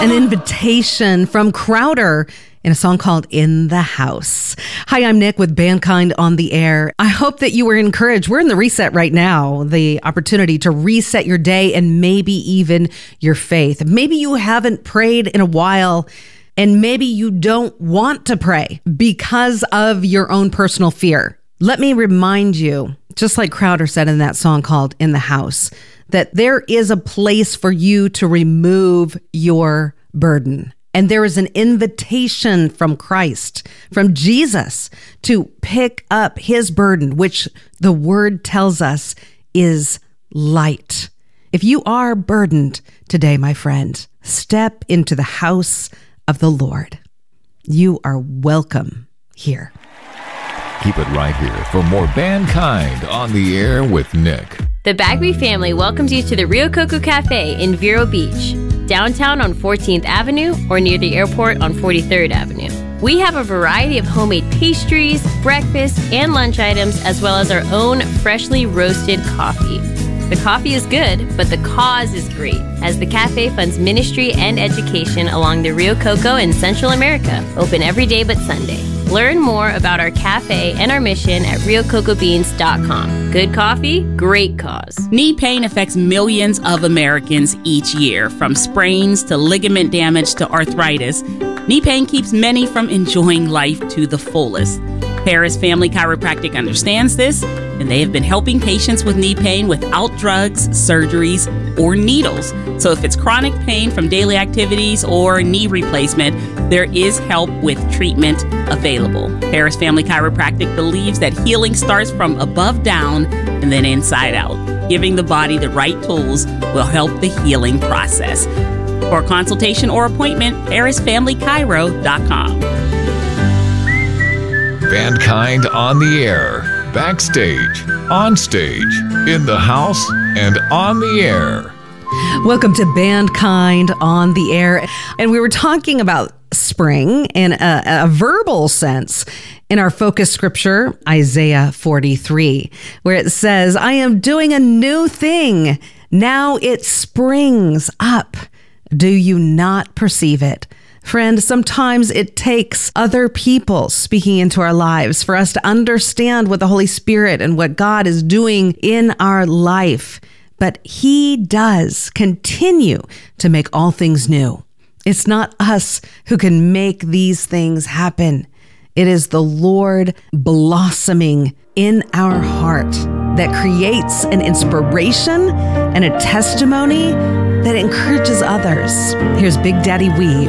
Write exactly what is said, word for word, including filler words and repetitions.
An invitation from Crowder in a song called In the House. Hi, I'm Nick with Bandkind on the Air. I hope that you were encouraged. We're in the reset right now, the opportunity to reset your day and maybe even your faith. Maybe you haven't prayed in a while, and maybe you don't want to pray because of your own personal fear. Let me remind you, just like Crowder said in that song called In the House, that there is a place for you to remove your burden. And there is an invitation from Christ, from Jesus, to pick up his burden, which the word tells us is light. If you are burdened today, my friend, step into the house of the Lord. You are welcome here. Keep it right here for more Bandkind on the Air with Nick. The Bagby family welcomes you to the Rio Coco Cafe in Vero Beach, downtown on fourteenth Avenue or near the airport on forty-third Avenue. We have a variety of homemade pastries, breakfast, and lunch items, as well as our own freshly roasted coffee. The coffee is good, but the cause is great, as the cafe funds ministry and education along the Rio Coco in Central America, open every day but Sunday. Learn more about our cafe and our mission at rio coco beans dot com. Good coffee, great cause. Knee pain affects millions of Americans each year, from sprains to ligament damage to arthritis. Knee pain keeps many from enjoying life to the fullest. Paris Family Chiropractic understands this, and they have been helping patients with knee pain without drugs, surgeries, or needles. So if it's chronic pain from daily activities or knee replacement, there is help with treatment available. Paris Family Chiropractic believes that healing starts from above down and then inside out. Giving the body the right tools will help the healing process. For a consultation or appointment, paris family chiro dot com. Bandkind on the Air, backstage, on stage, in the house, and on the air. Welcome to Bandkind on the Air. And we were talking about spring in a, a verbal sense in our focus scripture, Isaiah forty-three, where it says, I am doing a new thing. Now it springs up. Do you not perceive it? Friend, sometimes it takes other people speaking into our lives for us to understand what the Holy Spirit and what God is doing in our life. But he does continue to make all things new. It's not us who can make these things happen. It is the Lord blossoming in our heart that creates an inspiration and a testimony that encourages others. Here's Big Daddy Weave